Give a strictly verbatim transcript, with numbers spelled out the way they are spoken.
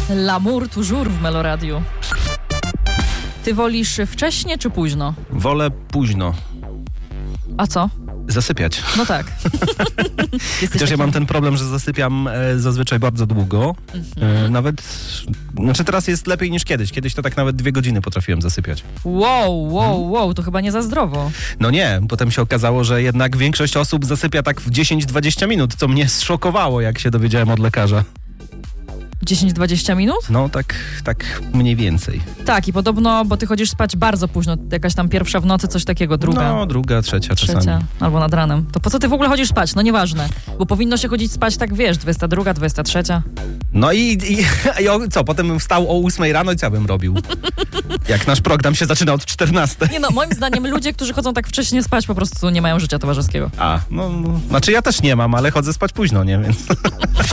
L'amour toujours w Meloradiu. Ty wolisz wcześnie czy późno? Wolę późno. A co? Zasypiać. No tak. Chociaż ja mam ten problem, że zasypiam e, zazwyczaj bardzo długo. E, nawet, znaczy teraz jest lepiej niż kiedyś. Kiedyś to tak nawet dwie godziny potrafiłem zasypiać. Wow, wow, wow, to chyba nie za zdrowo. No nie, potem się okazało, że jednak większość osób zasypia tak w dziesięć dwadzieścia minut, co mnie zszokowało, jak się dowiedziałem od lekarza. dziesięć dwadzieścia minut? No tak, tak mniej więcej. Tak, i podobno, bo ty chodzisz spać bardzo późno, jakaś tam pierwsza w nocy, coś takiego, druga. No, druga, trzecia, Trzecia, czasami. albo nad ranem. To po co ty w ogóle chodzisz spać? No nieważne, bo powinno się chodzić spać tak, wiesz, dwudziesta druga, dwudziesta trzecia. No i, i, i o, co, potem bym wstał o ósmej rano i co bym robił? Jak nasz program się zaczyna od czternastej. Nie no, moim zdaniem ludzie, którzy chodzą tak wcześnie spać, po prostu nie mają życia towarzyskiego. A, no, no, znaczy ja też nie mam, ale chodzę spać późno, nie, więc...